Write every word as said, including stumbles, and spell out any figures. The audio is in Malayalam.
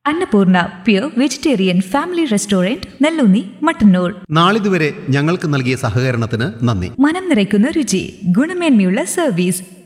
Annapurna pure vegetarian family restaurant Nelloonni Mattannur. നാളിതുവരെ ഞങ്ങൾക്ക് നൽകിയ സഹകരണത്തിന് നന്ദി. മനം നിറയ്ക്കുന്ന രുചി, ഗുണമേന്മയുള്ള സർവീസ്,